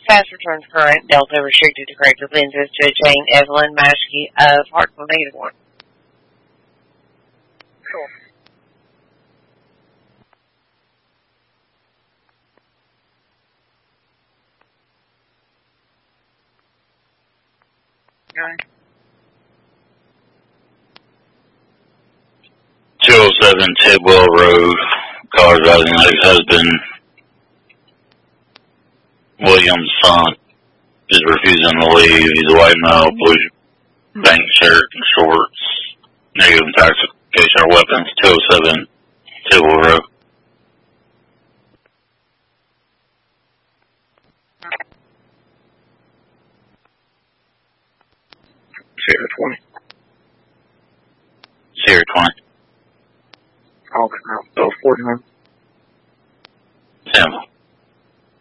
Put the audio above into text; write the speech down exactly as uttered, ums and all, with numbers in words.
Fast return current, Delta restricted to corrective lenses to Jane Evelyn Maschke of Hartsville Negative one. Cool. Okay. two oh seven Tidwell Road, car driving ex-husband, William's son, is refusing to leave. He's a white male, blue bank shirt and shorts, negative intoxication or weapons, two oh seven Tidwell Road. Sierra twenty. Sierra twenty. Okay, now, oh, forty-nine. Sam.